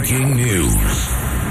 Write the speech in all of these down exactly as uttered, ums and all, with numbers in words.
Breaking news.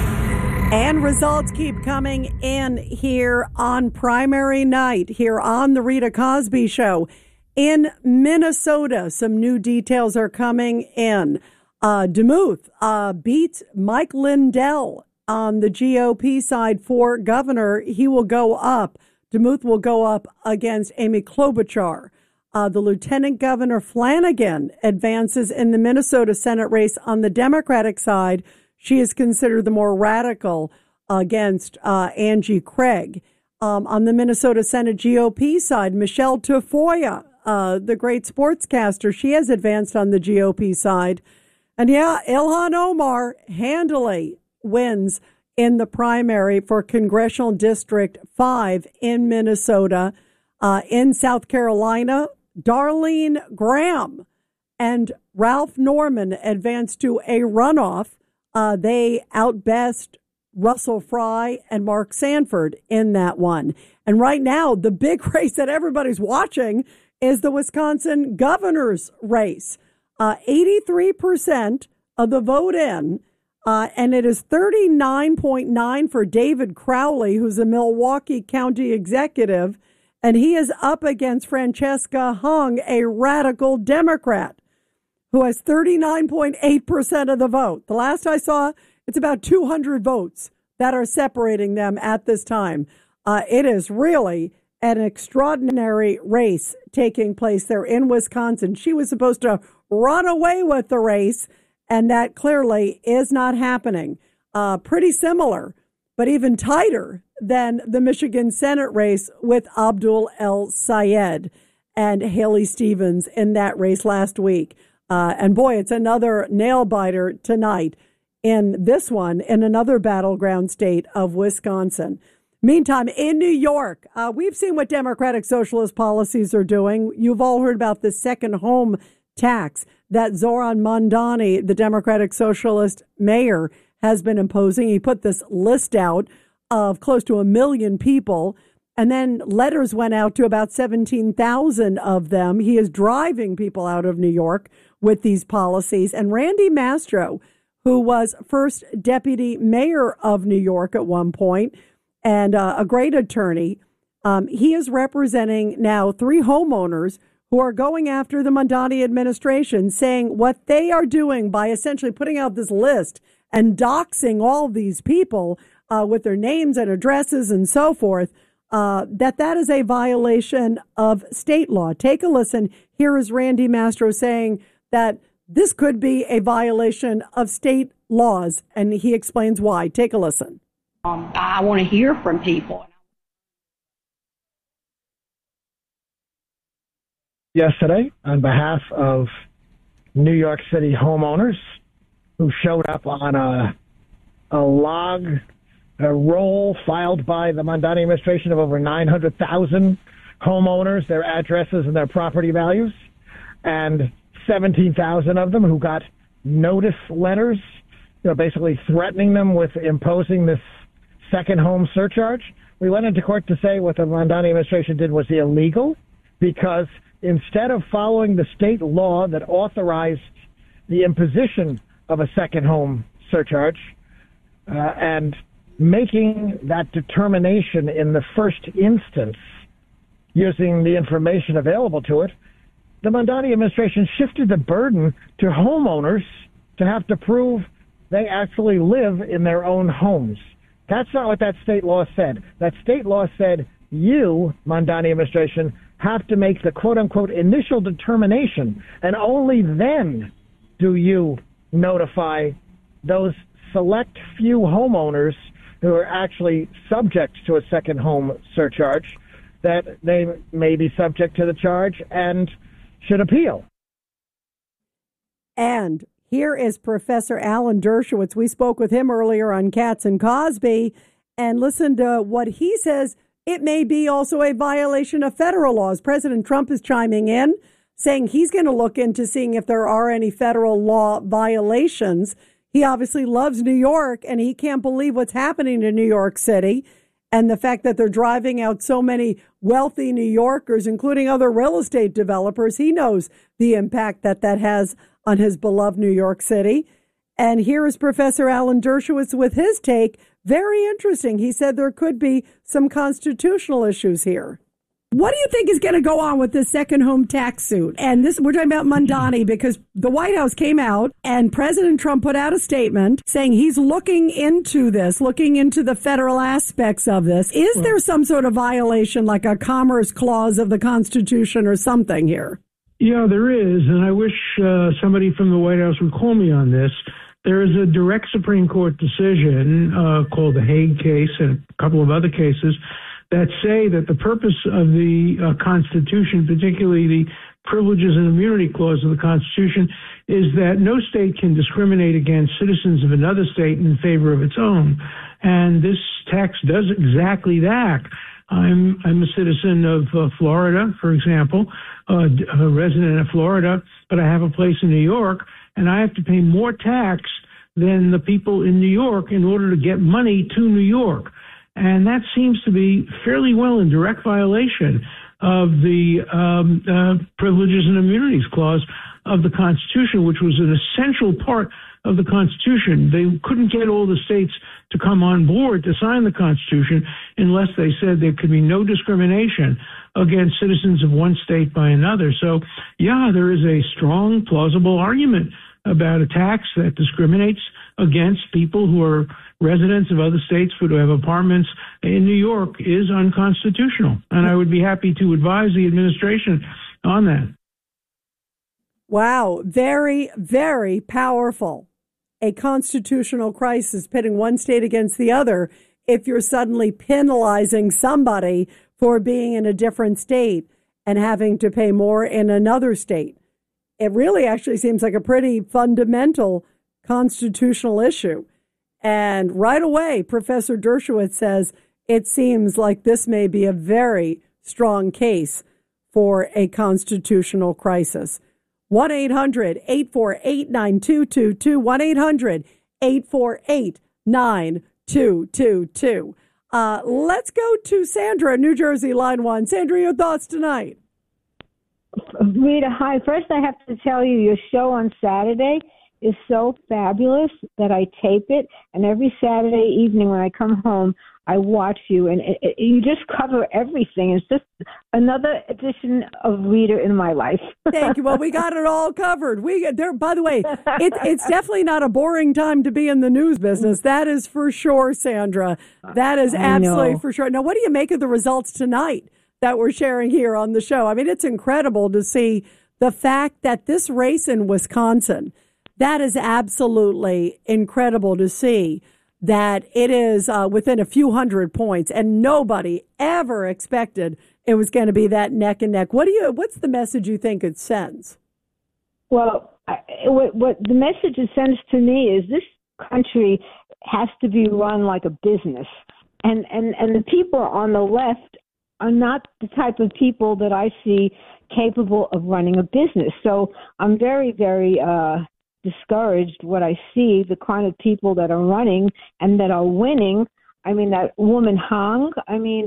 And results keep coming in here on primary night, here on the Rita Cosby Show. In Minnesota, some new details are coming in. Uh, Demuth uh, beat Mike Lindell on the G O P side for governor. He will go up. Demuth will go up against Amy Klobuchar. Uh, the Lieutenant Governor Flanagan advances in the Minnesota Senate race on the Democratic side. She is considered the more radical against uh, Angie Craig. Um, on the Minnesota Senate G O P side, Michelle Tafoya, uh, the great sportscaster, she has advanced on the G O P side. And yeah, Ilhan Omar handily wins in the primary for Congressional District five in Minnesota. Uh, in South Carolina, Darlene Graham and Ralph Norman advanced to a runoff. Uh, they outbest Russell Fry and Mark Sanford in that one. And right now, the big race that everybody's watching is the Wisconsin governor's race. Uh, eighty-three percent of the vote in, uh, and it is thirty-nine point nine for David Crowley, who's a Milwaukee County executive, and he is up against Francesca Hung, a radical Democrat, who has thirty-nine point eight percent of the vote. The last I saw, it's about two hundred votes that are separating them at this time. Uh, it is really an extraordinary race taking place there in Wisconsin. She was supposed to run away with the race, and that clearly is not happening. Uh, pretty similar, but even tighter than the Michigan Senate race with Abdul El Sayed and Haley Stevens in that race last week. Uh, and boy, it's another nail biter tonight in this one in another battleground state of Wisconsin. Meantime, in New York, uh, we've seen what Democratic Socialist policies are doing. You've all heard about the second home tax that Zoran Mondani, the Democratic Socialist mayor, has been imposing. He put this list out of close to a million people, and then letters went out to about seventeen thousand of them. He is driving people out of New York with these policies. And Randy Mastro, who was first deputy mayor of New York at one point, and uh, a great attorney, um, he is representing now three homeowners who are going after the Mondani administration, saying what they are doing by essentially putting out this list and doxing all these people uh, with their names and addresses and so forth, uh, that that is a violation of state law. Take a listen. Here is Randy Mastro saying that this could be a violation of state laws, and he explains why. Take a listen. Um, I want to hear from people. Yesterday, on behalf of New York City homeowners who showed up on a, a log, a roll filed by the Mondani administration of over nine hundred thousand homeowners, their addresses and their property values, and seventeen thousand of them who got notice letters, you know, basically threatening them with imposing this second home surcharge. We went into court to say what the Mondani administration did was illegal, because instead of following the state law that authorized the imposition of a second home surcharge uh, and making that determination in the first instance using the information available to it, the Mondani administration shifted the burden to homeowners to have to prove they actually live in their own homes. That's not what that state law said. That state law said you, Mondani administration, have to make the quote-unquote initial determination, and only then do you notify those select few homeowners who are actually subject to a second home surcharge that they may be subject to the charge and should appeal. And here is Professor Alan Dershowitz. We spoke with him earlier on Katz and Cosby, and listen to what he says. It may be also a violation of federal laws. President Trump is chiming in, saying he's going to look into seeing if there are any federal law violations. He obviously loves New York, and he can't believe what's happening to New York City and the fact that they're driving out so many wealthy New Yorkers, including other real estate developers. He knows the impact that that has on his beloved New York City. And here is Professor Alan Dershowitz with his take. Very interesting. He said there could be some constitutional issues here. What do you think is going to go on with this second home tax suit? And this, we're talking about Mamdani because the White House came out and President Trump put out a statement saying he's looking into this, looking into the federal aspects of this. Is there some sort of violation, like a commerce clause of the Constitution or something here? Yeah, there is. And I wish uh, somebody from the White House would call me on this. There is a direct Supreme Court decision uh, called the Hague case and a couple of other cases that say that the purpose of the uh, Constitution, particularly the Privileges and Immunity Clause of the Constitution, is that no state can discriminate against citizens of another state in favor of its own. And this tax does exactly that. I'm I'm a citizen of uh, Florida, for example, uh, a resident of Florida, but I have a place in New York, and I have to pay more tax than the people in New York in order to get money to New York. And that seems to be fairly well in direct violation of the um, uh, Privileges and Immunities Clause of the Constitution, which was an essential part of the Constitution. They couldn't get all the states to come on board to sign the Constitution unless they said there could be no discrimination against citizens of one state by another. So, yeah, there is a strong, plausible argument about a tax that discriminates against people who are residents of other states but who have apartments in New York is unconstitutional. And I would be happy to advise the administration on that. Wow. Very, very powerful. A constitutional crisis pitting one state against the other if you're suddenly penalizing somebody for being in a different state and having to pay more in another state. It really actually seems like a pretty fundamental constitutional issue. And right away, Professor Dershowitz says it seems like this may be a very strong case for a constitutional crisis. one eight hundred eight four eight nine two two two, one eight hundred eight four eight nine two two two. Uh, let's go to Sandra, New Jersey, line one. Sandra, your thoughts tonight? Rita, hi. First, I have to tell you, your show on Saturday is so fabulous that I tape it, and every Saturday evening when I come home, I watch you, and it, it, you just cover everything. It's just another edition of Rita in my life. Thank you. Well, we got it all covered. We there. By the way, it, it's definitely not a boring time to be in the news business. That is for sure, Sandra. That is absolutely for sure. Now, what do you make of the results tonight that we're sharing here on the show? I mean, it's incredible to see the fact that this race in Wisconsin, that is absolutely incredible to see. That it is uh, within a few hundred points, and nobody ever expected it was going to be that neck and neck. What do you? What's the message you think it sends? Well, I, what, what the message it sends to me is this country has to be run like a business, and and and the people on the left are not the type of people that I see capable of running a business. So I'm very, very. Uh, discouraged what I see, the kind of people that are running and that are winning. I mean, that woman Hong, I mean,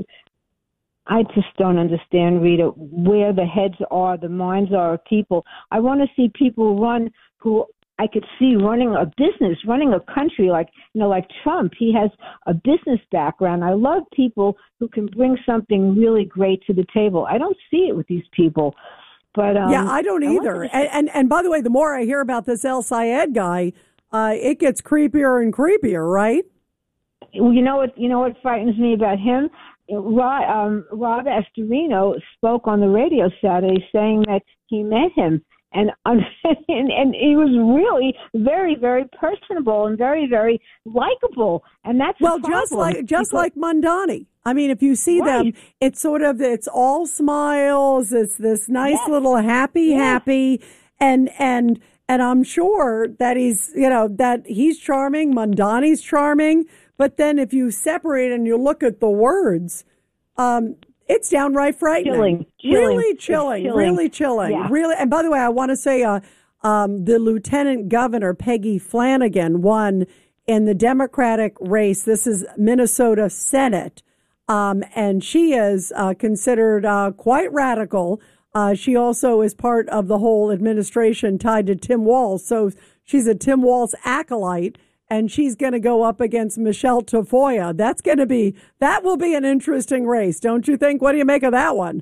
I just don't understand, Rita, where the heads are, the minds are of people. I want to see people run who I could see running a business, running a country like, you know, like Trump. He has a business background. I love people who can bring something really great to the table. I don't see it with these people. But, um, yeah, I don't either. I and, and and by the way, the more I hear about this El Sayed guy, uh, it gets creepier and creepier, right? You know what? You know what frightens me about him? Rob, um, Rob Astorino spoke on the radio Saturday saying that he met him, and and, and he was really very, very personable and very, very likable. And that's well, just like just because, like Mamdani. I mean, if you see right. them, it's sort of, it's all smiles. It's this nice yes. little happy, yes. happy. And, and, and I'm sure that he's, you know, that he's charming. Mamdani's charming. But then if you separate and you look at the words, um, it's downright frightening. Chilling. Really chilling, chilling. Really chilling. Yeah. Really. And by the way, I want to say, uh, um, the Lieutenant Governor, Peggy Flanagan, won in the Democratic race. This is Minnesota Senate. Um, and she is uh, considered uh, quite radical. Uh, she also is part of the whole administration tied to Tim Walz. So she's a Tim Walz acolyte, and she's going to go up against Michelle Tafoya. That's going to be, that will be an interesting race, don't you think? What do you make of that one?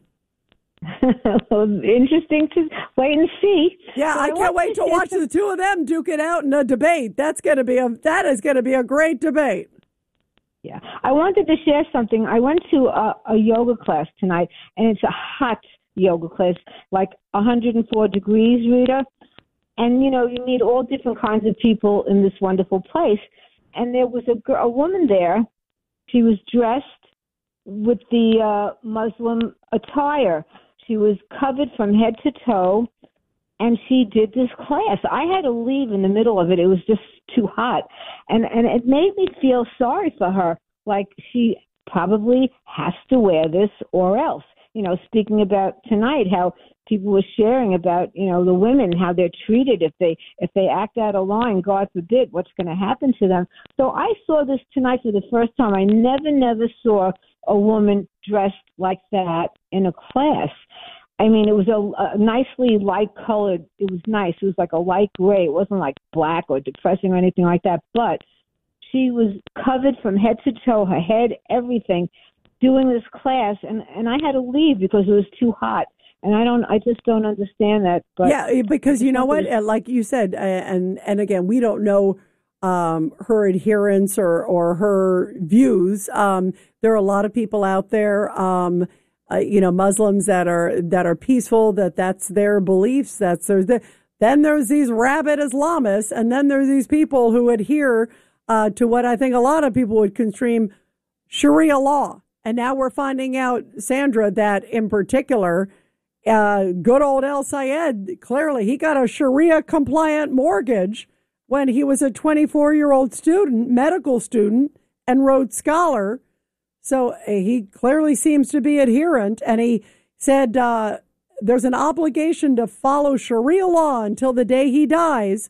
Interesting to wait and see. Yeah, so I, I can't wait to watch the two of them duke it out in a debate. That's going to be a, that is going to be a great debate. Yeah, I wanted to share something. I went to a, a yoga class tonight, and it's a hot yoga class, like one hundred four degrees, Rita. And, you know, you meet all different kinds of people in this wonderful place. And there was a, girl, a woman there. She was dressed with the uh, Muslim attire. She was covered from head to toe, and she did this class. I had to leave in the middle of it. It was just too hot. And and it made me feel sorry for her, like she probably has to wear this or else. You know, speaking about tonight, how people were sharing about, you know, the women, how they're treated if they if they act out of line, God forbid, what's going to happen to them. So I saw this tonight for the first time. I never, never saw a woman dressed like that in a class. I mean, it was a, a nicely light colored. It was nice. It was like a light gray. It wasn't like black or depressing or anything like that. But she was covered from head to toe, her head, everything, doing this class. And, and I had to leave because it was too hot. And I don't, I just don't understand that. But yeah, because you know what, like you said, and and again, we don't know um, her adherence or or her views. Um, there are a lot of people out there, um, uh, you know, Muslims that are that are peaceful. That that's their beliefs. That's their. The, then there's these rabid Islamists, and then there's these people who adhere uh, to what I think a lot of people would consume Sharia law. And now we're finding out, Sandra, that in particular. Uh, good old El Sayed, clearly he got a Sharia-compliant mortgage when he was a twenty-four-year-old student, medical student, and Rhodes Scholar. So uh, he clearly seems to be adherent, and he said uh, there's an obligation to follow Sharia law until the day he dies.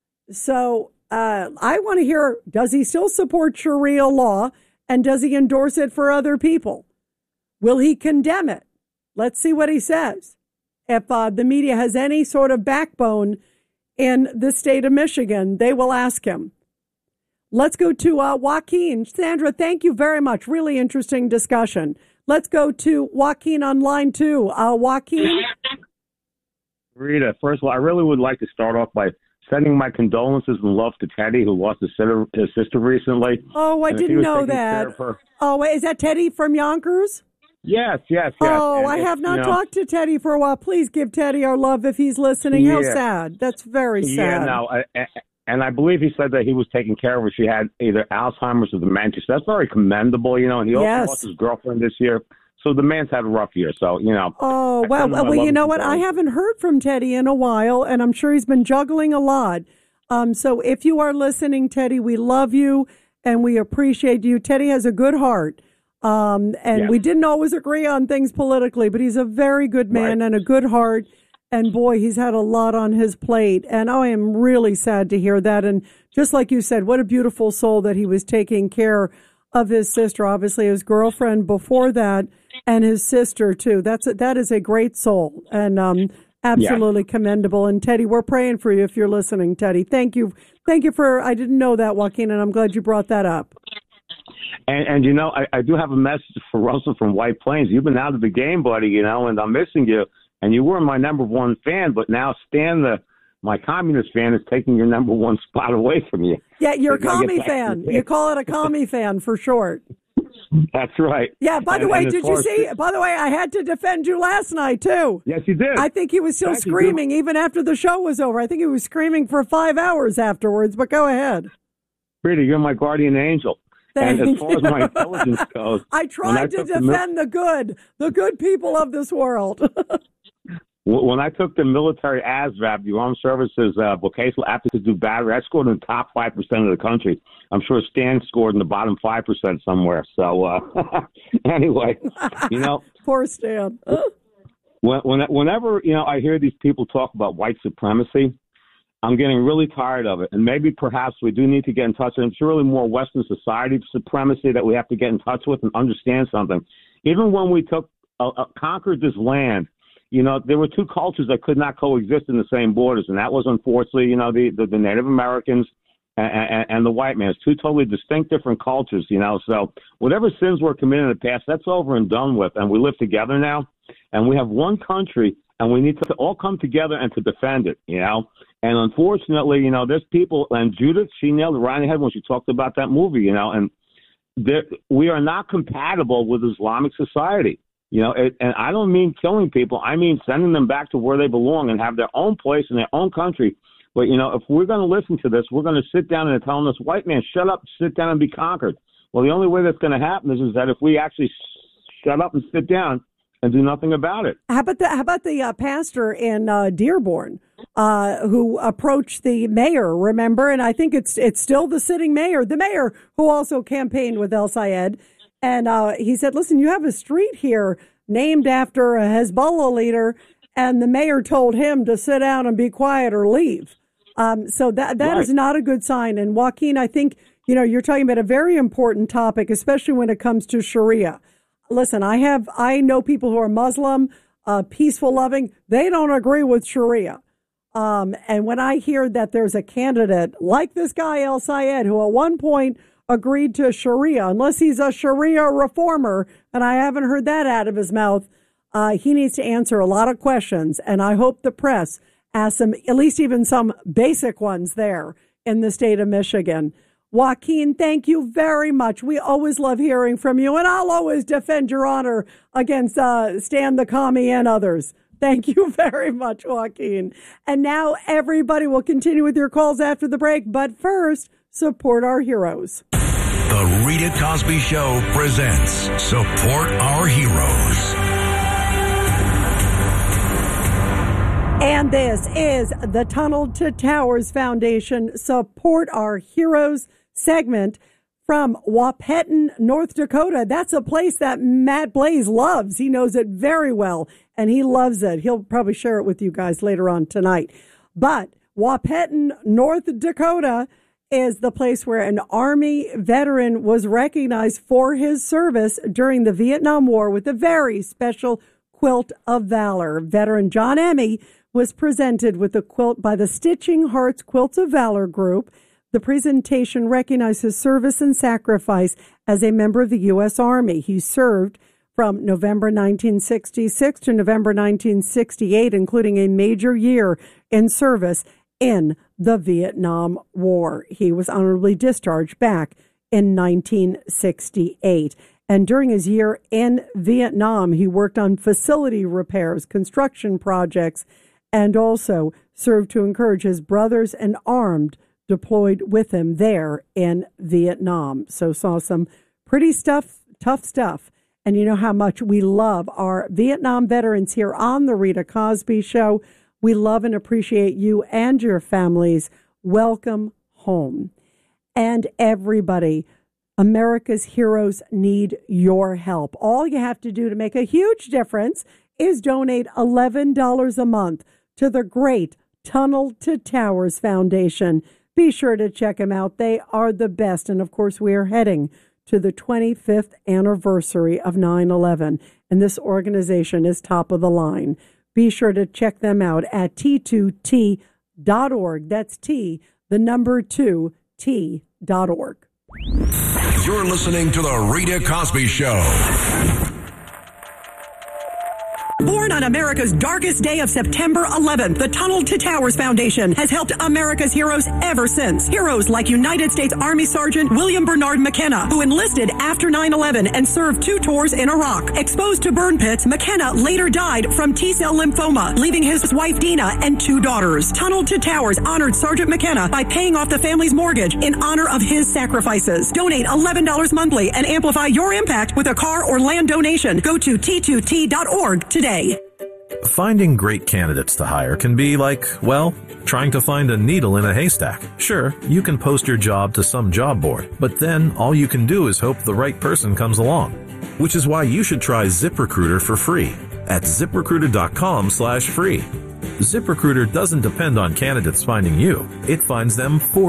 So uh, I want to hear, does he still support Sharia law, and does he endorse it for other people? Will he condemn it? Let's see what he says. If uh, the media has any sort of backbone in the state of Michigan, they will ask him. Let's go to uh, Joaquin. Sandra, thank you very much. Really interesting discussion. Let's go to Joaquin on line two. Uh, Joaquin? Rita, first of all, I really would like to start off by sending my condolences and love to Teddy, who lost his sister, his sister recently. Oh, I didn't know that. Oh, wait, is that Teddy from Yonkers? Yes, yes, yes. Oh, and I have not you know, talked to Teddy for a while. Please give Teddy our love if he's listening. How yeah. sad. That's very sad. Yeah, no, I, and I believe he said that he was taking care of her. She had either Alzheimer's or dementia. So that's very commendable, you know, and he also yes. lost his girlfriend this year. So the man's had a rough year. So, you know. Oh, well, well you know what? I haven't heard from Teddy in a while, and I'm sure he's been juggling a lot. Um, so if you are listening, Teddy, we love you, and we appreciate you. Teddy has a good heart. Um, and yes. we didn't always agree on things politically, but he's a very good man right. and a good heart. And boy, he's had a lot on his plate. And I am really sad to hear that. And just like you said, what a beautiful soul that he was taking care of his sister, obviously his girlfriend before that, and his sister too. That's a, that is a great soul and um, absolutely yes. commendable. And Teddy, we're praying for you if you're listening, Teddy. Thank you. Thank you for, I didn't know that, Joaquin, and I'm glad you brought that up. And, and you know, I, I do have a message for Russell from White Plains. You've been out of the game, buddy, you know, and I'm missing you. And you were my number one fan, but now Stan, the my communist fan, is taking your number one spot away from you. Yeah, you're a commie fan. You call it a commie fan for short. That's right. Yeah, by the and, way, and did you see, by the way, I had to defend you last night, too. Yes, you did. I think he was still Thank screaming even after the show was over. I think he was screaming for five hours afterwards, but go ahead. Rita, you're my guardian angel. Thank and as far as my intelligence goes, I tried I to defend the, the good, the good people of this world. When I took the military A S V A B, the Armed Services uh, Vocational Aptitude to Battery, I scored in the top five percent of the country. I'm sure Stan scored in the bottom five percent somewhere. So, uh, anyway, you know. Poor Stan. when, when, whenever, you know, I hear these people talk about white supremacy, I'm getting really tired of it. And maybe perhaps we do need to get in touch. And it's really more Western society supremacy that we have to get in touch with and understand something. Even when we took uh, uh, conquered this land, you know, there were two cultures that could not coexist in the same borders, and that was unfortunately, you know, the, the, the Native Americans and, and, and the white man. It's two totally distinct different cultures, you know. So whatever sins were committed in the past, that's over and done with, and we live together now, and we have one country, and we need to all come together and to defend it, you know. And unfortunately, you know, there's people, and Judith, she nailed it right on the head when she talked about that movie, you know, and there, we are not compatible with Islamic society. You know, it, and I don't mean killing people. I mean sending them back to where they belong and have their own place in their own country. But, you know, if we're going to listen to this, we're going to sit down and tell this white man, shut up, sit down and be conquered. Well, the only way that's going to happen is, is that if we actually shut up and sit down and do nothing about it. How about the, how about the uh, pastor in uh, Dearborn uh, who approached the mayor, remember? And I think it's it's still the sitting mayor, the mayor who also campaigned with El Sayed. And uh, he said, listen, you have a street here named after a Hezbollah leader, and the mayor told him to sit down and be quiet or leave. Um, so that that right. is not a good sign. And Joaquin, I think, you know, you're talking about a very important topic, especially when it comes to Sharia. Listen, I have I know people who are Muslim, uh, peaceful, loving. They don't agree with Sharia. Um, and when I hear that there's a candidate like this guy, El Sayed, who at one point agreed to Sharia, unless he's a Sharia reformer, and I haven't heard that out of his mouth, uh, he needs to answer a lot of questions. And I hope the press asks him at least even some basic ones there in the state of Michigan. Joaquin, thank you very much. We always love hearing from you, and I'll always defend your honor against uh, Stan the Commie and others. Thank you very much, Joaquin. And now everybody will continue with your calls after the break, but first, support our heroes. The Rita Cosby Show presents Support Our Heroes. And this is the Tunnel to Towers Foundation Support Our Heroes segment from Wahpeton, North Dakota. That's a place that Matt Blaze loves. He knows it very well, and he loves it. He'll probably share it with you guys later on tonight. But Wahpeton, North Dakota is the place where an Army veteran was recognized for his service during the Vietnam War with a very special Quilt of Valor. Veteran John Emmy was presented with a quilt by the Stitching Hearts Quilts of Valor group. The presentation recognized his service and sacrifice as a member of the U S. Army. He served from November nineteen sixty-six to November nineteen sixty-eight, including a major year in service in the Vietnam War. He was honorably discharged back in nineteen sixty-eight. And during his year in Vietnam, he worked on facility repairs, construction projects, and also served to encourage his brothers and armed deployed with him there in Vietnam. So saw some pretty stuff, tough stuff. And you know how much we love our Vietnam veterans here on the Rita Cosby Show. We love and appreciate you and your families. Welcome home. And everybody, America's heroes need your help. All you have to do to make a huge difference is donate eleven dollars a month to the great Tunnel to Towers Foundation. Be sure to check them out. They are the best. And of course, we are heading to the twenty-fifth anniversary of nine eleven. And this organization is top of the line. Be sure to check them out at T two T dot org. That's T, the number two, T dot org. You're listening to The Rita Cosby Show. Born on America's darkest day of September eleventh, the Tunnel to Towers Foundation has helped America's heroes ever since. Heroes like United States Army Sergeant William Bernard McKenna, who enlisted after nine eleven and served two tours in Iraq. Exposed to burn pits, McKenna later died from T-cell lymphoma, leaving his wife Dina and two daughters. Tunnel to Towers honored Sergeant McKenna by paying off the family's mortgage in honor of his sacrifices. Donate eleven dollars monthly and amplify your impact with a car or land donation. Go to T two T dot org today. Finding great candidates to hire can be like, well, trying to find a needle in a haystack. Sure, you can post your job to some job board, but then all you can do is hope the right person comes along. Which is why you should try ZipRecruiter for free at ZipRecruiter.com slash free. ZipRecruiter doesn't depend on candidates finding you. It finds them for you.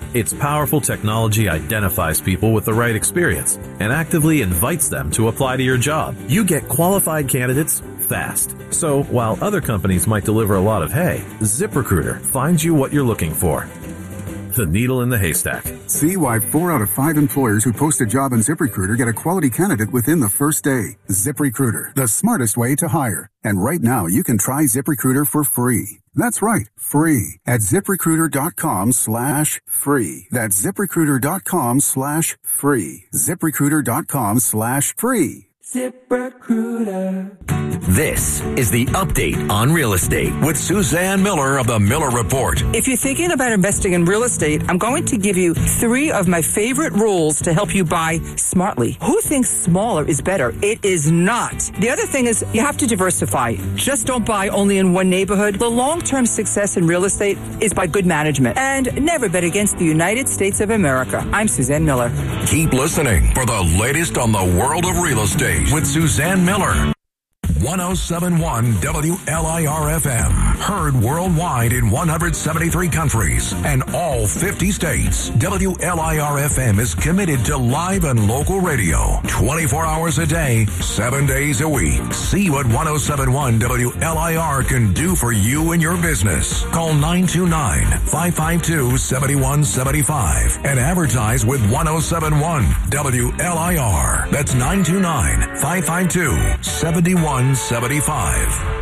Its powerful technology identifies people with the right experience and actively invites them to apply to your job. You get qualified candidates fast. So while other companies might deliver a lot of hay, ZipRecruiter finds you what you're looking for. The needle in the haystack. See why four out of five employers who post a job on ZipRecruiter get a quality candidate within the first day. ZipRecruiter, the smartest way to hire. And right now, you can try ZipRecruiter for free. That's right, free at ZipRecruiter.com slash free. That's ZipRecruiter.com slash free. ZipRecruiter.com slash free. ZipRecruiter. This is the Update on Real Estate with Suzanne Miller of the Miller Report. If you're thinking about investing in real estate, I'm going to give you three of my favorite rules to help you buy smartly. Who thinks smaller is better? It is not. The other thing is you have to diversify. Just don't buy only in one neighborhood. The long-term success in real estate is by good management. And never bet against the United States of America. I'm Suzanne Miller. Keep listening for the latest on the world of real estate with Suzanne Miller. one oh seven point one W L I R F M. Heard worldwide in one hundred seventy-three countries and all fifty states. W L I R F M is committed to live and local radio. twenty-four hours a day, seven days a week. See what one oh seven point one W L I R can do for you and your business. Call nine two nine, five five two, seven one seven five and advertise with one oh seven point one W L I R. That's nine two nine, five five two, seven one seven five.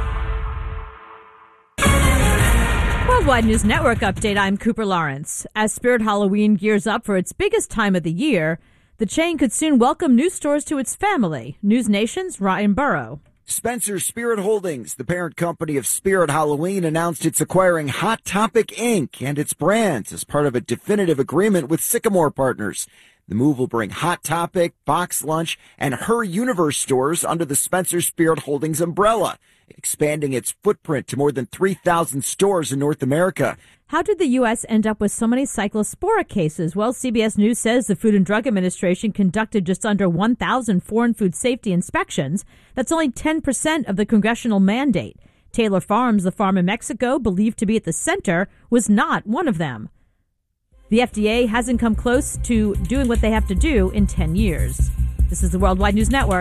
Worldwide News Network update. I'm Cooper Lawrence. As Spirit Halloween gears up for its biggest time of the year, the chain could soon welcome new stores to its family. News Nation's Ryan Burrow. Spencer Spirit Holdings, the parent company of Spirit Halloween, announced it's acquiring Hot Topic Incorporated and its brands as part of a definitive agreement with Sycamore Partners. The move will bring Hot Topic, Box Lunch, and Her Universe stores under the Spencer Spirit Holdings umbrella, expanding its footprint to more than three thousand stores in North America. How did the U S end up with so many cyclospora cases? Well, C B S News says the Food and Drug Administration conducted just under one thousand foreign food safety inspections. That's only ten percent of the congressional mandate. Taylor Farms, the farm in Mexico, believed to be at the center, was not one of them. The F D A hasn't come close to doing what they have to do in ten years. This is the Worldwide News Network.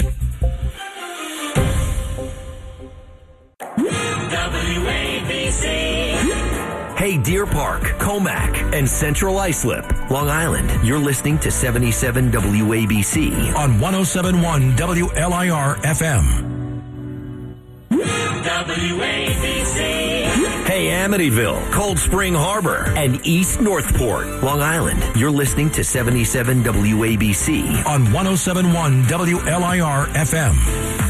W A B C. Hey, Deer Park, Comac, and Central Islip, Long Island. You're listening to seventy-seven W A B C on one oh seven point one W L I R F M. W A B C. Hey, Amityville, Cold Spring Harbor, and East Northport, Long Island. You're listening to seventy-seven W A B C on one oh seven point one W L I R F M.